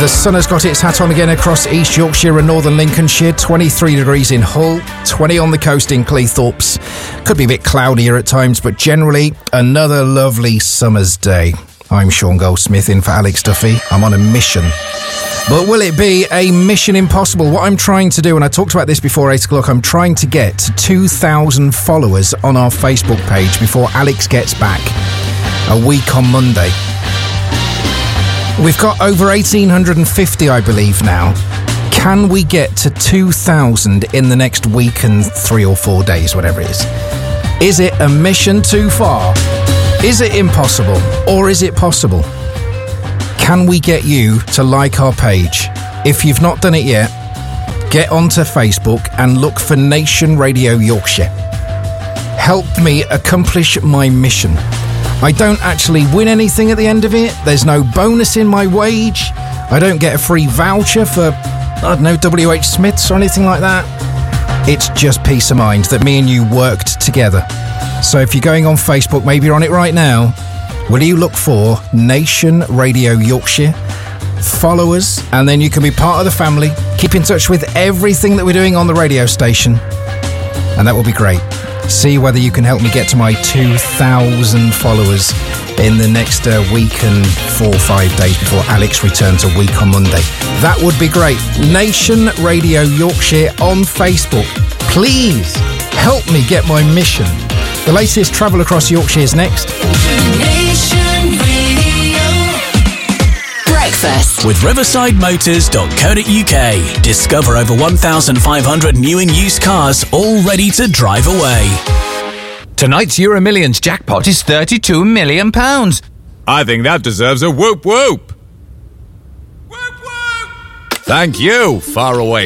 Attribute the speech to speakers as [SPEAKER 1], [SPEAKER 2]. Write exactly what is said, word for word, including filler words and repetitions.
[SPEAKER 1] The sun has got its hat on again across East Yorkshire and Northern Lincolnshire. twenty-three degrees in Hull, twenty on the coast in Cleethorpes. Could be a bit cloudier at times, but generally another lovely summer's day. I'm Sean Goldsmith in for Alex Duffy. I'm on a mission. But will it be a mission impossible? What I'm trying to do, and I talked about this before eight o'clock, I'm trying to get to two thousand followers on our Facebook page before Alex gets back a week on Monday. We've got over eighteen fifty, I believe, now. Can we get to two thousand in the next week and three or four days, whatever it is? Is it a mission too far? Is it impossible? Or is it possible? Can we get you to like our page? If you've not done it yet, get onto Facebook and look for Nation Radio Yorkshire. Help me accomplish my mission. I don't actually win anything at the end of it. There's no bonus in my wage. I don't get a free voucher for, I don't know, W H Smith's or anything like that. It's just peace of mind that me and you worked together. So if you're going on Facebook, maybe you're on it right now, will you look for Nation Radio Yorkshire? Follow us, and then you can be part of the family. Keep in touch with everything that we're doing on the radio station, and that will be great. See whether you can help me get to my two thousand followers in the next uh, week and four or five days before Alex returns a week on Monday. That would be great. Nation Radio Yorkshire on Facebook. Please help me get my mission. The latest travel across Yorkshire is next.
[SPEAKER 2] Nation Radio. Breakfast
[SPEAKER 3] with riverside motors dot co dot uk. Discover over one thousand five hundred new and used cars all ready to drive away.
[SPEAKER 4] Tonight's Euro Millions jackpot is thirty-two million pounds.
[SPEAKER 5] I think that deserves a whoop whoop. Whoop whoop. Thank you, faraway